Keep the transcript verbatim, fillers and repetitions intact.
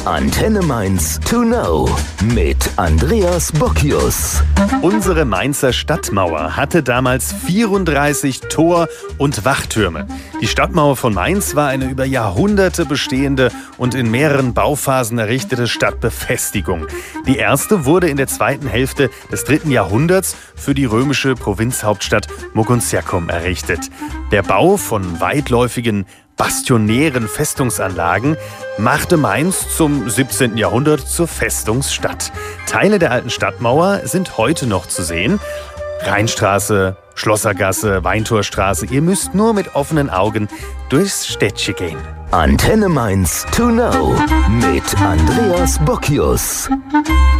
Antenne Mainz to know mit Andreas Bockius. Unsere Mainzer Stadtmauer hatte damals vierunddreißig Tor- und Wachtürme. Die Stadtmauer von Mainz war eine über Jahrhunderte bestehende und in mehreren Bauphasen errichtete Stadtbefestigung. Die erste wurde in der zweiten Hälfte des dritten Jahrhunderts für die römische Provinzhauptstadt Mogontiacum errichtet. Der Bau von weitläufigen bastionären Festungsanlagen machte Mainz zum siebzehnten Jahrhundert zur Festungsstadt. Teile der alten Stadtmauer sind heute noch zu sehen. Rheinstraße, Schlossergasse, Weintorstraße. Ihr müsst nur mit offenen Augen durchs Städtchen gehen. Antenne Mainz to know mit Andreas Bockius.